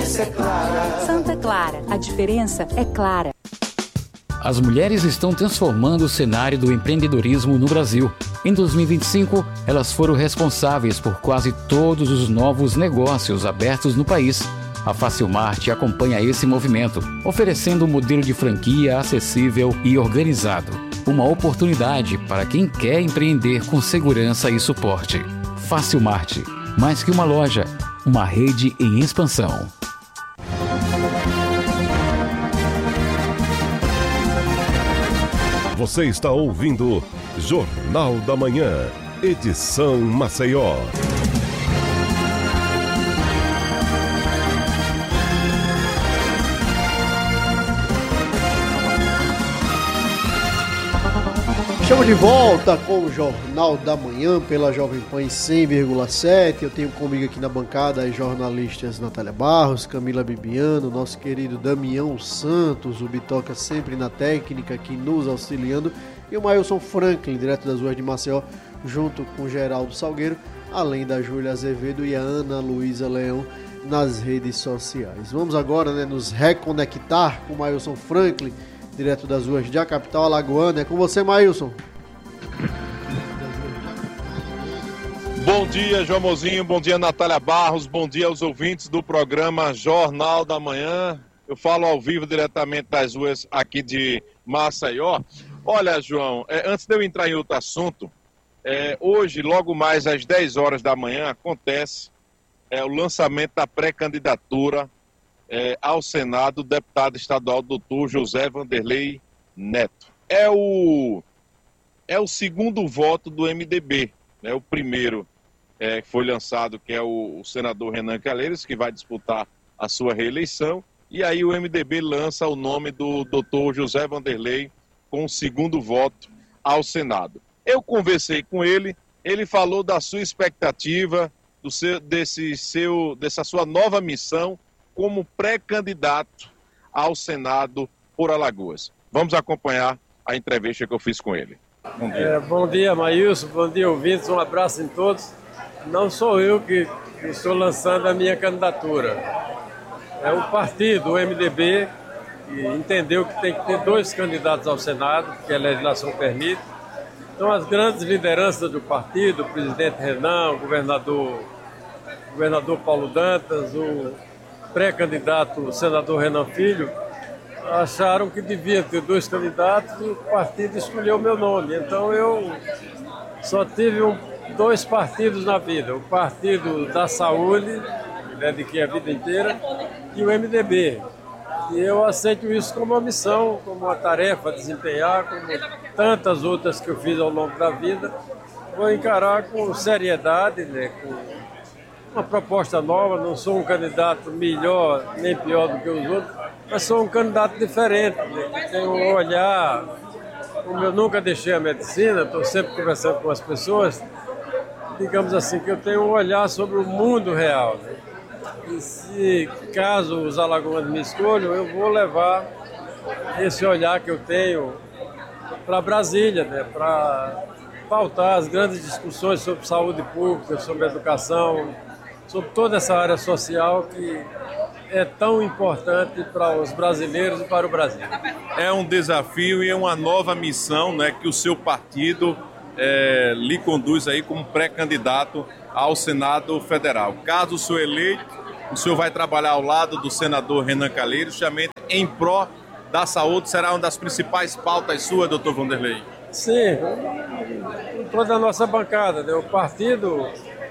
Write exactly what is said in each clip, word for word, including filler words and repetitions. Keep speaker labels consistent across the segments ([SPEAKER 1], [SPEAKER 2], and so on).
[SPEAKER 1] diferença é clara.
[SPEAKER 2] Santa Clara, a diferença é clara.
[SPEAKER 3] As mulheres estão transformando o cenário do empreendedorismo no Brasil. Em dois mil e vinte e cinco, elas foram responsáveis por quase todos os novos negócios abertos no país. A Facilmart acompanha esse movimento, oferecendo um modelo de franquia acessível e organizado. Uma oportunidade para quem quer empreender com segurança e suporte. Facilmart, mais que uma loja, uma rede em expansão.
[SPEAKER 4] Você está ouvindo Jornal da Manhã, edição Maceió.
[SPEAKER 5] Estamos de volta com o Jornal da Manhã pela Jovem Pan cem vírgula sete. Eu tenho comigo aqui na bancada as jornalistas Natália Barros, Camila Bibiano, nosso querido Damião Santos, o Bitoca sempre na técnica aqui nos auxiliando, e o Mailson Franklin, direto das ruas de Maceió, junto com o Geraldo Salgueiro, além da Júlia Azevedo e a Ana Luísa Leão nas redes sociais. Vamos agora, né, nos reconectar com o Mailson Franklin, direto das ruas da capital alagoana. É com você, Mailson.
[SPEAKER 6] Bom dia, João Mozinho, bom dia, Natália Barros, bom dia aos ouvintes do programa Jornal da Manhã. Eu falo ao vivo diretamente das ruas aqui de Maceió. Olha, João, é, antes de eu entrar em outro assunto, é, hoje, logo mais às dez horas da manhã, acontece é, o lançamento da pré-candidatura É, ao Senado, do deputado estadual doutor José Vanderlei Neto. É o, é o segundo voto do M D B, né? O primeiro é, que foi lançado, que é o, o senador Renan Calheiros, que vai disputar a sua reeleição, e aí o M D B lança o nome do doutor José Vanderlei com o segundo voto ao Senado. Eu conversei com ele, ele falou da sua expectativa, do seu, desse seu, dessa sua nova missão como pré-candidato ao Senado por Alagoas. Vamos acompanhar a entrevista que eu fiz com ele.
[SPEAKER 7] Bom dia, é, bom dia Maílson, bom dia ouvintes, um abraço em todos. Não sou eu que estou lançando a minha candidatura. É o partido, o M D B, que entendeu que tem que ter dois candidatos ao Senado, que a legislação permite. Então as grandes lideranças do partido, o presidente Renan, o governador, o governador Paulo Dantas, o pré-candidato, o senador Renan Filho, acharam que devia ter dois candidatos e o partido escolheu o meu nome. Então eu só tive um, dois partidos na vida, o Partido da Saúde, que dediquei a vida inteira, e o M D B. E eu aceito isso como uma missão, como uma tarefa a desempenhar, como tantas outras que eu fiz ao longo da vida. Vou encarar com seriedade, né, com uma proposta nova. Não sou um candidato melhor nem pior do que os outros, mas sou um candidato diferente, né, que tem um olhar, como eu nunca deixei a medicina, estou sempre conversando com as pessoas, digamos assim, que eu tenho um olhar sobre o mundo real, né? E se caso os alagoanos me escolham, eu vou levar esse olhar que eu tenho para Brasília, né, para pautar as grandes discussões sobre saúde pública, sobre educação, sobre toda essa área social que é tão importante para os brasileiros e para o Brasil.
[SPEAKER 6] É um desafio e é uma nova missão, né, que o seu partido é, lhe conduz aí como pré-candidato ao Senado Federal. Caso o senhor eleito, o senhor vai trabalhar ao lado do senador Renan Calheiros, justamente em pró da saúde. Será uma das principais pautas suas, doutor Vanderlei?
[SPEAKER 7] Sim, toda a nossa bancada, né? O partido,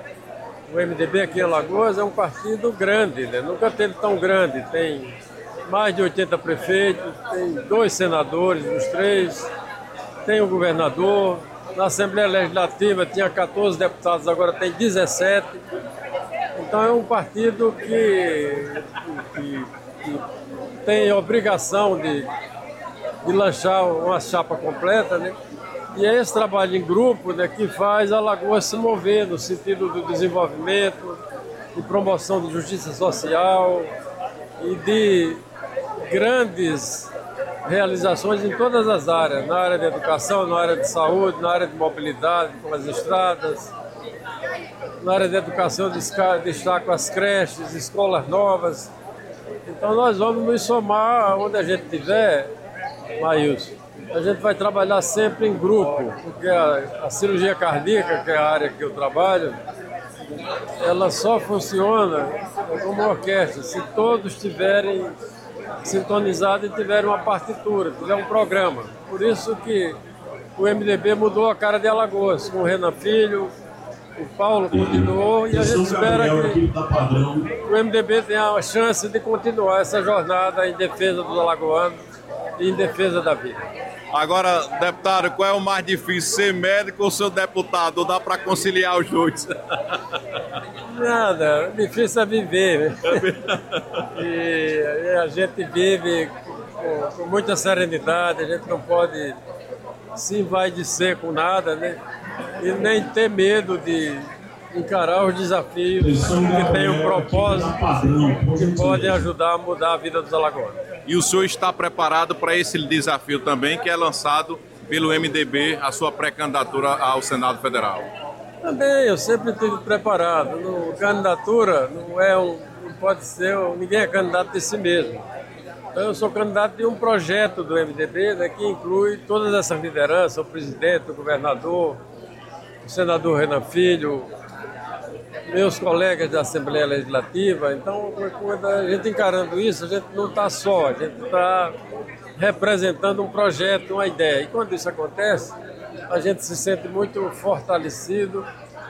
[SPEAKER 7] o M D B aqui em Alagoas é um partido grande, né? Nunca teve tão grande, tem mais de oitenta prefeitos, tem dois senadores, os três, tem o governador, na Assembleia Legislativa tinha quatorze deputados, agora tem dezessete, então é um partido que, que, que tem a obrigação de, de lanchar uma chapa completa, né? E é esse trabalho em grupo, né, que faz a Alagoas se mover no sentido do desenvolvimento, de promoção de justiça social e de grandes realizações em todas as áreas, na área de educação, na área de saúde, na área de mobilidade, com as estradas, na área de educação, destaco as creches, escolas novas. Então nós vamos nos somar onde a gente estiver, Maílson. A gente vai trabalhar sempre em grupo, porque a, a cirurgia cardíaca, que é a área que eu trabalho, ela só funciona como uma orquestra se todos estiverem sintonizados e tiverem uma partitura, tiver um programa. Por isso que o M D B mudou a cara de Alagoas, com o Renan Filho, o Paulo continuou e a gente espera que o M D B tenha a chance de continuar essa jornada em defesa dos alagoanos e em defesa da vida.
[SPEAKER 6] Agora, deputado, qual é o mais difícil, ser médico ou ser deputado? Dá para conciliar os dois?
[SPEAKER 7] Nada, o difícil é viver, né? E a gente vive com, com muita serenidade, a gente não pode se envaidecer com nada, né? E nem ter medo de encarar os desafios que têm um propósito que pode ajudar a mudar a vida dos alagoanos.
[SPEAKER 6] E o senhor está preparado para esse desafio também, que é lançado pelo M D B, a sua pré-candidatura ao Senado Federal?
[SPEAKER 7] Também, eu sempre estive preparado. No, candidatura não é um, não pode ser, ninguém é candidato de si mesmo. Então eu sou candidato de um projeto do M D B, né, que inclui todas essas lideranças, o presidente, o governador, o senador Renan Filho, meus colegas da Assembleia Legislativa. Então, quando a gente encarando isso, a gente não está só, a gente está representando um projeto, uma ideia. E quando isso acontece, a gente se sente muito fortalecido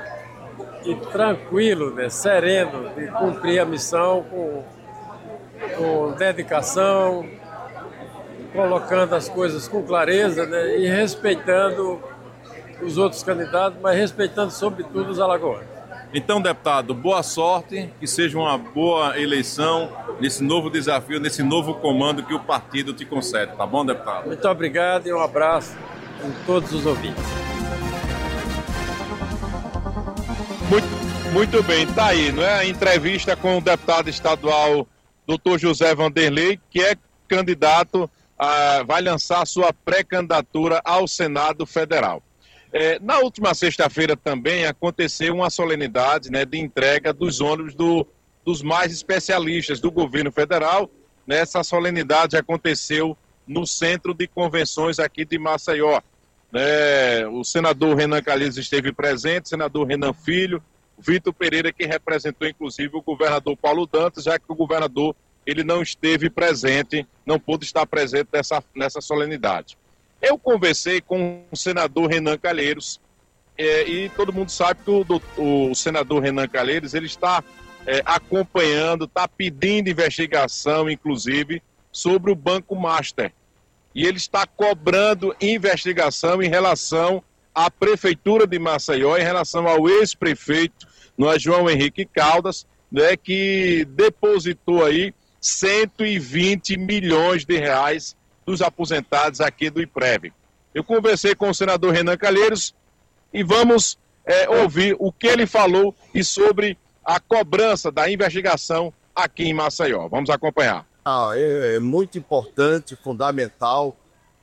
[SPEAKER 7] e tranquilo, né, sereno de cumprir a missão com, com dedicação, colocando as coisas com clareza, né, e respeitando os outros candidatos, mas respeitando sobretudo os alagoanos.
[SPEAKER 6] Então, deputado, boa sorte, que seja uma boa eleição nesse novo desafio, nesse novo comando que o partido te concede, tá bom, deputado?
[SPEAKER 7] Muito obrigado e um abraço a todos os ouvintes.
[SPEAKER 6] Muito, muito bem, tá aí, não é? A entrevista com o deputado estadual doutor José Vanderlei, que é candidato, a, vai lançar sua pré-candidatura ao Senado Federal. É, na última sexta-feira também aconteceu uma solenidade, né, de entrega dos ônibus do, dos mais especialistas do governo federal. Essa solenidade aconteceu no Centro de Convenções aqui de Maceió. É, o senador Renan Calheiros esteve presente, o senador Renan Filho, Vitor Pereira, que representou inclusive o governador Paulo Dantas, já que o governador ele não esteve presente, não pôde estar presente nessa, nessa solenidade. Eu conversei com o senador Renan Calheiros é, e todo mundo sabe que o, o senador Renan Calheiros ele está é, acompanhando, está pedindo investigação, inclusive, sobre o Banco Master. E ele está cobrando investigação em relação à Prefeitura de Maceió, em relação ao ex-prefeito, não é, João Henrique Caldas, né, que depositou aí cento e vinte milhões de reais dos aposentados aqui do IPREV. Eu conversei com o senador Renan Calheiros e vamos é, ouvir o que ele falou e sobre a cobrança da investigação aqui em Maceió. Vamos acompanhar.
[SPEAKER 1] Ah, é, é muito importante, fundamental,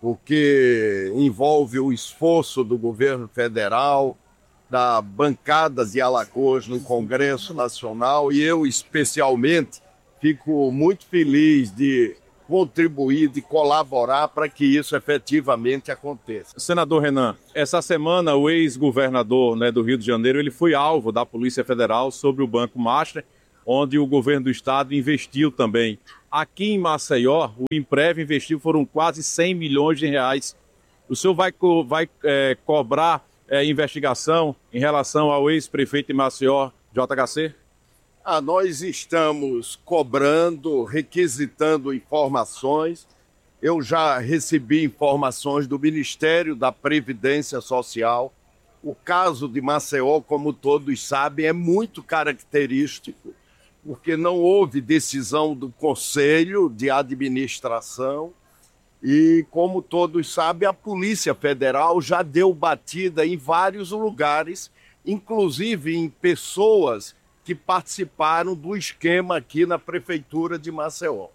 [SPEAKER 1] porque envolve o esforço do governo federal, da bancada de Alagoas no Congresso Nacional, e eu especialmente fico muito feliz de contribuir, de colaborar para que isso efetivamente aconteça.
[SPEAKER 6] Senador Renan, essa semana o ex-governador, né, do Rio de Janeiro, ele foi alvo da Polícia Federal sobre o Banco Master, onde o governo do estado investiu também. Aqui em Maceió, o IMPREV investiu, foram quase cem milhões de reais. O senhor vai, co vai é, cobrar é, investigação em relação ao ex-prefeito de Maceió, J H C?
[SPEAKER 1] Ah, nós estamos cobrando, requisitando informações. Eu já recebi informações do Ministério da Previdência Social. O caso de Maceió, como todos sabem, é muito característico, porque não houve decisão do Conselho de Administração e, como todos sabem, a Polícia Federal já deu batida em vários lugares, inclusive em pessoas que participaram do esquema aqui na Prefeitura de Maceió.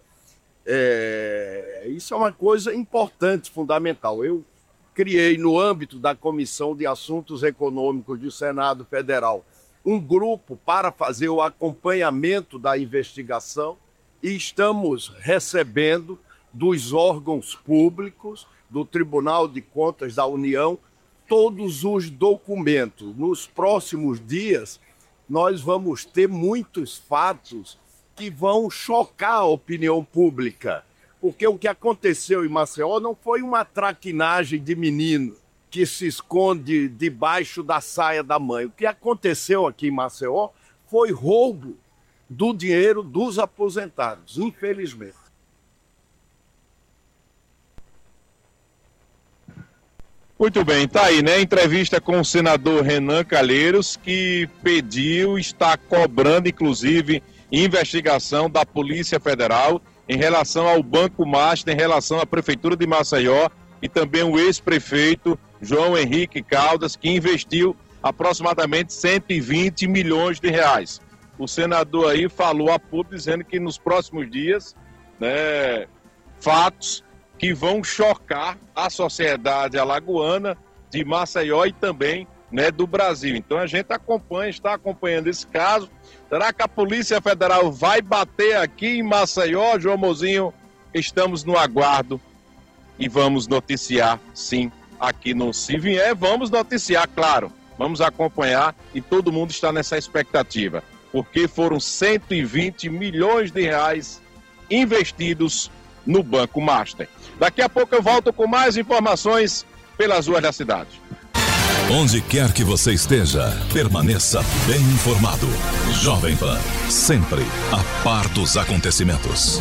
[SPEAKER 1] É, isso é uma coisa importante, fundamental. Eu criei, no âmbito da Comissão de Assuntos Econômicos do Senado Federal, um grupo para fazer o acompanhamento da investigação e estamos recebendo dos órgãos públicos, do Tribunal de Contas da União, todos os documentos. Nos próximos dias, nós vamos ter muitos fatos que vão chocar a opinião pública. Porque o que aconteceu em Maceió não foi uma traquinagem de menino que se esconde debaixo da saia da mãe. O que aconteceu aqui em Maceió foi roubo do dinheiro dos aposentados, infelizmente.
[SPEAKER 6] Muito bem, tá aí, né? Entrevista com o senador Renan Calheiros, que pediu, está cobrando, inclusive, investigação da Polícia Federal em relação ao Banco Master, em relação à Prefeitura de Maceió e também o ex-prefeito João Henrique Caldas, que investiu aproximadamente cento e vinte milhões de reais. O senador aí falou a público dizendo que nos próximos dias, né, fatos que vão chocar a sociedade alagoana de Maceió e também, né, do Brasil. Então a gente acompanha, está acompanhando esse caso. Será que a Polícia Federal vai bater aqui em Maceió, João Mozinho? Estamos no aguardo e vamos noticiar, sim, aqui no Se Vier. Vamos noticiar, claro. Vamos acompanhar e todo mundo está nessa expectativa. Porque foram cento e vinte milhões de reais investidos no Banco Master. Daqui a pouco eu volto com mais informações pelas ruas da cidade.
[SPEAKER 8] Onde quer que você esteja, permaneça bem informado. Jovem Pan, sempre a par dos acontecimentos.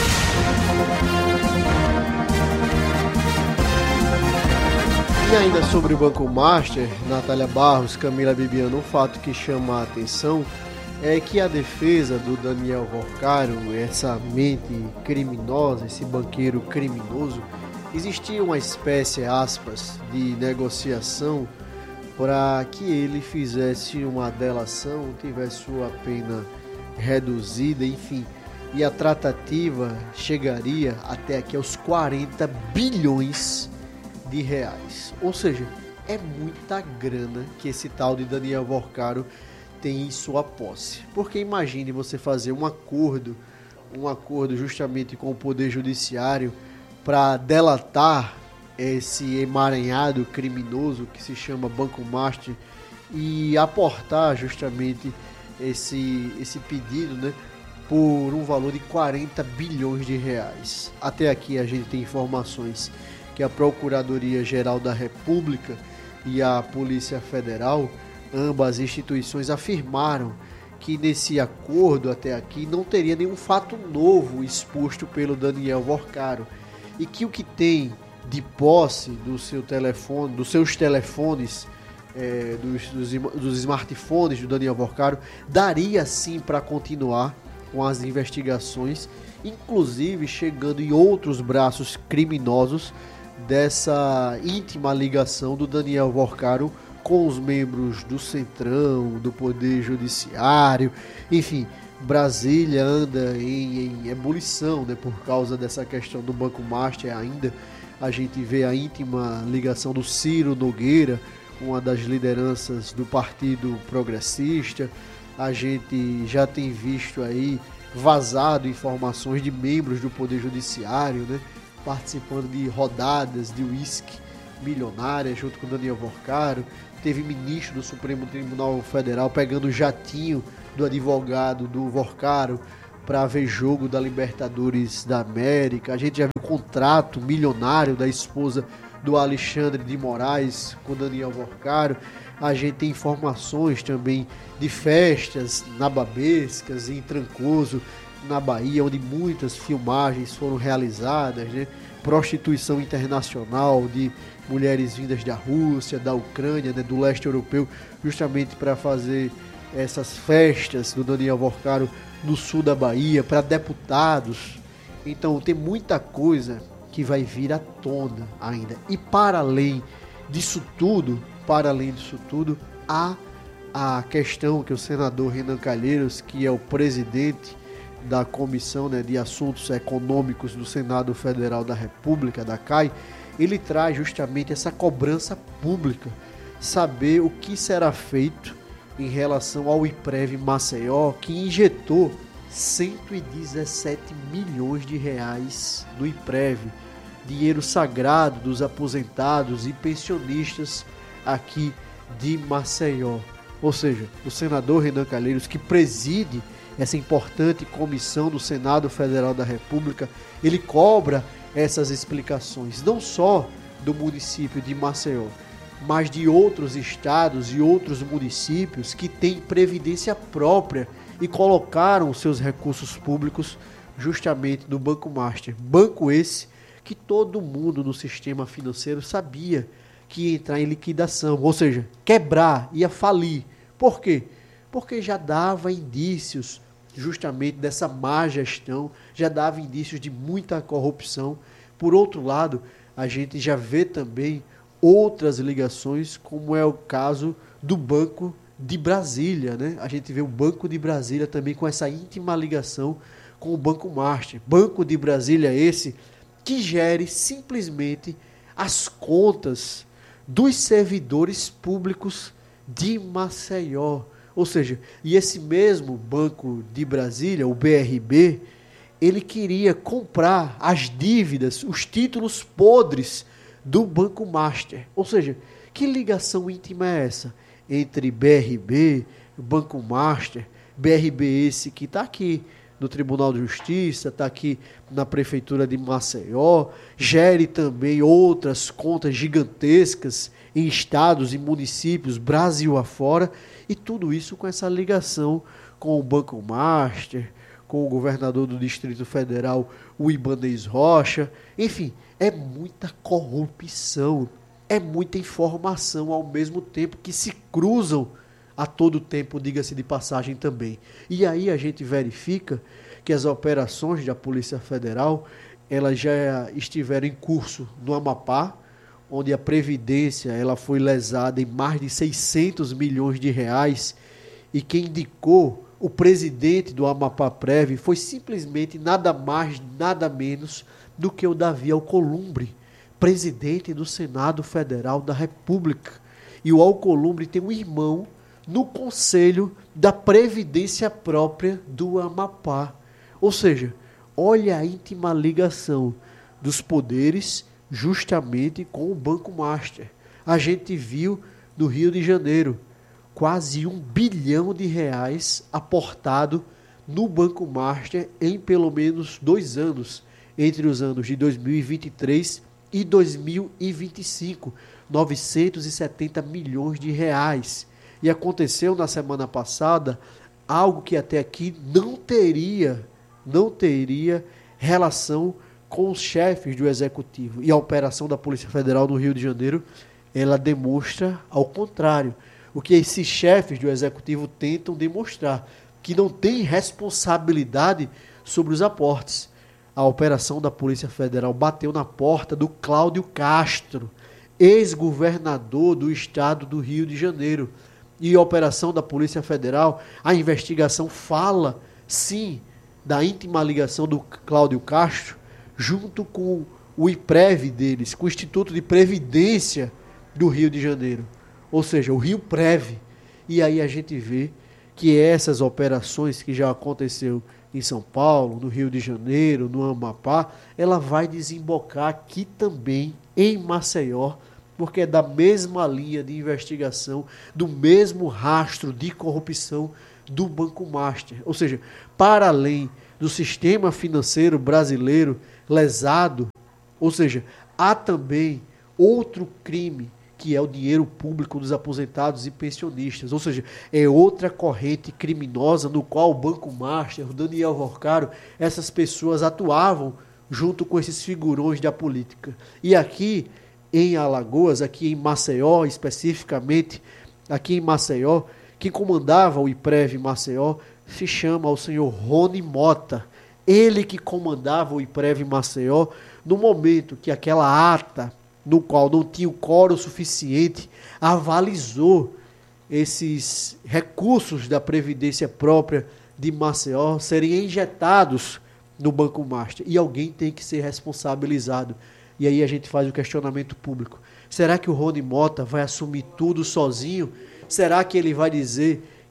[SPEAKER 5] E ainda sobre o Banco Master, Natália Barros, Camila Bibiano, um fato que chama a atenção é que a defesa do Daniel Vorcaro, essa mente criminosa, esse banqueiro criminoso, existia uma espécie, aspas, de negociação para que ele fizesse uma delação, tivesse sua pena reduzida, enfim. E a tratativa chegaria até aqui aos quarenta bilhões de reais. Ou seja, é muita grana que esse tal de Daniel Vorcaro tem em sua posse. Porque imagine você fazer um acordo, um acordo justamente com o Poder Judiciário para delatar esse emaranhado criminoso que se chama Banco Master e aportar justamente esse, esse pedido, né, por um valor de quarenta bilhões de reais. Até aqui a gente tem informações que a Procuradoria-Geral da República e a Polícia Federal, ambas instituições, afirmaram que nesse acordo até aqui não teria nenhum fato novo exposto pelo Daniel Vorcaro e que o que tem de posse do seu telefone, dos seus telefones, é, dos, dos, dos smartphones do Daniel Vorcaro, daria sim para continuar com as investigações, inclusive chegando em outros braços criminosos dessa íntima ligação do Daniel Vorcaro com os membros do Centrão, do Poder Judiciário, enfim, Brasília anda em, em ebulição, né, por causa dessa questão do Banco Master. Ainda a gente vê a íntima ligação do Ciro Nogueira, uma das lideranças do Partido Progressista. A gente já tem visto aí vazado informações de membros do Poder Judiciário, né, participando de rodadas de uísque milionárias junto com Daniel Vorcaro. Teve ministro do Supremo Tribunal Federal pegando o jatinho do advogado do Vorcaro para ver jogo da Libertadores da América. A gente já viu o contrato milionário da esposa do Alexandre de Moraes com Daniel Vorcaro. A gente tem informações também de festas nababescas em Trancoso, na Bahia, onde muitas filmagens foram realizadas, né? Prostituição internacional de mulheres vindas da Rússia, da Ucrânia, né, do leste europeu, justamente para fazer essas festas do Daniel Vorcaro no sul da Bahia, para deputados. Então tem muita coisa que vai vir à tona ainda. E para além disso tudo, para além disso tudo, há a questão que o senador Renan Calheiros, que é o presidente da Comissão, né, de Assuntos Econômicos do Senado Federal da República, da C A I, ele traz justamente essa cobrança pública, saber o que será feito em relação ao IPREV Maceió, que injetou cento e dezessete milhões de reais no IPREV, dinheiro sagrado dos aposentados e pensionistas aqui de Maceió. Ou seja, o senador Renan Calheiros, que preside essa importante comissão do Senado Federal da República, ele cobra essas explicações, não só do município de Maceió, mas de outros estados e outros municípios que têm previdência própria e colocaram seus recursos públicos justamente no Banco Master. Banco esse que todo mundo no sistema financeiro sabia que ia entrar em liquidação, ou seja, quebrar, ia falir. Por quê? Porque já dava indícios justamente dessa má gestão, já dava indícios de muita corrupção. Por outro lado, a gente já vê também outras ligações, como é o caso do Banco de Brasília, né? A gente vê o Banco de Brasília também com essa íntima ligação com o Banco Master. Banco de Brasília esse que gere simplesmente as contas dos servidores públicos de Maceió. Ou seja, e esse mesmo Banco de Brasília, o B R B, ele queria comprar as dívidas, os títulos podres do Banco Master. Ou seja, que ligação íntima é essa entre B R B, Banco Master, B R B esse que está aqui no Tribunal de Justiça, está aqui na Prefeitura de Maceió, gere também outras contas gigantescas em estados e municípios, Brasil afora, e tudo isso com essa ligação com o Banco Master, com o governador do Distrito Federal, o Ibanez Rocha. Enfim, é muita corrupção, é muita informação ao mesmo tempo que se cruzam a todo tempo, diga-se de passagem também. E aí a gente verifica que as operações da Polícia Federal, elas já estiveram em curso no Amapá, onde a Previdência ela foi lesada em mais de seiscentos milhões de reais, e quem indicou o presidente do Amapá Prev foi simplesmente nada mais, nada menos do que o Davi Alcolumbre, presidente do Senado Federal da República. E o Alcolumbre tem um irmão no Conselho da Previdência Própria do Amapá. Ou seja, olha a íntima ligação dos poderes justamente com o Banco Master. A gente viu no Rio de Janeiro quase um bilhão de reais aportado no Banco Master em pelo menos dois anos, entre os anos de dois mil e vinte e três e dois mil e vinte e cinco, novecentos e setenta milhões de reais. E aconteceu na semana passada algo que até aqui não teria, não teria relação com os chefes do Executivo. E a operação da Polícia Federal no Rio de Janeiro, ela demonstra ao contrário. O que esses chefes do Executivo tentam demonstrar, que não tem responsabilidade sobre os aportes. A operação da Polícia Federal bateu na porta do Cláudio Castro, ex-governador do estado do Rio de Janeiro. E a operação da Polícia Federal, a investigação fala, sim, da íntima ligação do Cláudio Castro, junto com o IPREV deles, com o Instituto de Previdência do Rio de Janeiro. Ou seja, o Rio Prev. E aí a gente vê que essas operações que já aconteceu em São Paulo, no Rio de Janeiro, no Amapá, ela vai desembocar aqui também em Maceió, porque é da mesma linha de investigação, do mesmo rastro de corrupção do Banco Master. Ou seja, para além do sistema financeiro brasileiro lesado, ou seja, há também outro crime, que é o dinheiro público dos aposentados e pensionistas. Ou seja, é outra corrente criminosa no qual o Banco Master, o Daniel Vorcaro, essas pessoas atuavam junto com esses figurões da política. E aqui em Alagoas, aqui em Maceió especificamente, aqui em Maceió, quem comandava o IPREV Maceió se chama o senhor Rony Mota. Ele que comandava o IPREV Maceió no momento que aquela ata, no qual não tinha o quórum suficiente, avalizou esses recursos da Previdência Própria de Maceió serem injetados no Banco Master. E alguém tem que ser responsabilizado. E aí a gente faz o questionamento público. Será que o Rony Mota vai assumir tudo sozinho? Será que ele vai dizer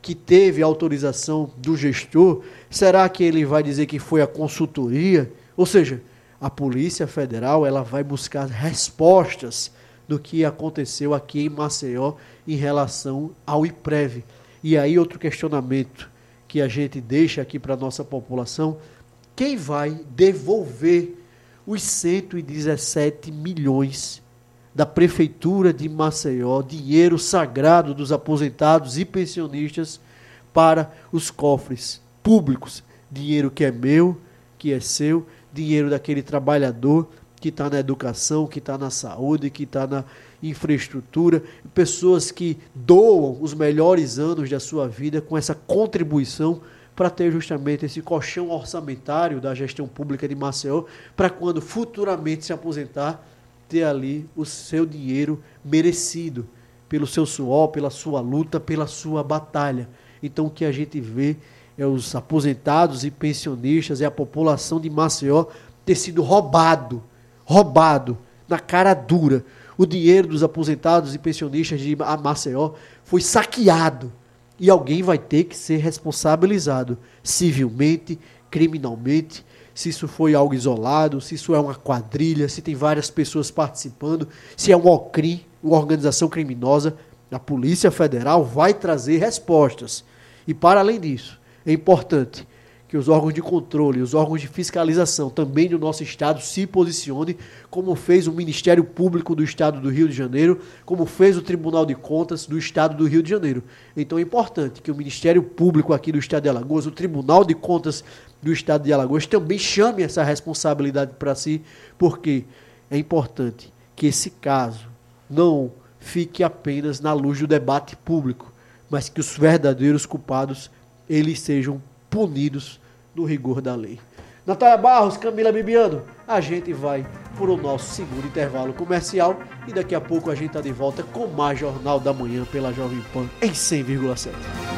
[SPEAKER 5] que teve autorização do gestor? Será que ele vai dizer que foi a consultoria? Ou seja, a Polícia Federal ela vai buscar respostas do que aconteceu aqui em Maceió em relação ao IPREV. E aí outro questionamento que a gente deixa aqui para a nossa população: quem vai devolver os cento e dezessete milhões da Prefeitura de Maceió, dinheiro sagrado dos aposentados e pensionistas, para os cofres públicos? Dinheiro que é meu, que é seu, dinheiro daquele trabalhador que está na educação, que está na saúde, que está na infraestrutura, pessoas que doam os melhores anos da sua vida com essa contribuição para ter justamente esse colchão orçamentário da gestão pública de Maceió, para quando futuramente se aposentar, ter ali o seu dinheiro merecido, pelo seu suor, pela sua luta, pela sua batalha. Então o que a gente vê é os aposentados e pensionistas, é a população de Maceió ter sido roubado, roubado, na cara dura. O dinheiro dos aposentados e pensionistas de Maceió foi saqueado e alguém vai ter que ser responsabilizado, civilmente, criminalmente, se isso foi algo isolado, se isso é uma quadrilha, se tem várias pessoas participando, se é um OCRIM, uma organização criminosa. A Polícia Federal vai trazer respostas. E para além disso, é importante que os órgãos de controle, os órgãos de fiscalização também do nosso estado se posicionem, como fez o Ministério Público do Estado do Rio de Janeiro, como fez o Tribunal de Contas do Estado do Rio de Janeiro. Então é importante que o Ministério Público aqui do Estado de Alagoas, o Tribunal de Contas do Estado de Alagoas, também chame essa responsabilidade para si, porque é importante que esse caso não fique apenas na luz do debate público, mas que os verdadeiros culpados eles sejam punidos no rigor da lei. Natália Barros, Camila Bibiano, a gente vai por o nosso segundo intervalo comercial e daqui a pouco a gente está de volta com mais Jornal da Manhã pela Jovem Pan em cem vírgula sete.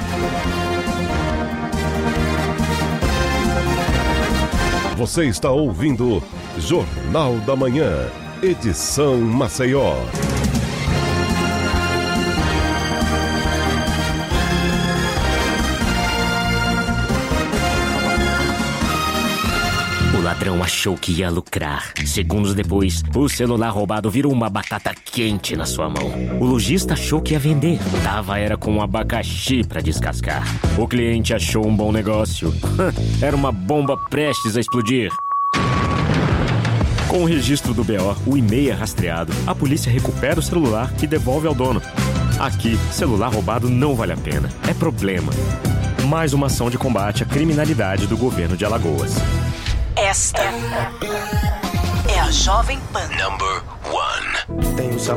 [SPEAKER 4] Você está ouvindo Jornal da Manhã, edição Maceió.
[SPEAKER 9] O ladrão achou que ia lucrar. Segundos depois, o celular roubado virou uma batata quente na sua mão. O lojista achou que ia vender. Tava era com um abacaxi pra descascar. O cliente achou um bom negócio. Era uma bomba prestes a explodir. Com o registro do B O, o e-mail é rastreado. A polícia recupera o celular e devolve ao dono. Aqui, celular roubado não vale a pena. É problema. Mais uma ação de combate à criminalidade do governo de Alagoas.
[SPEAKER 2] Esta é a Jovem Pan.
[SPEAKER 9] Number one.
[SPEAKER 10] Tenho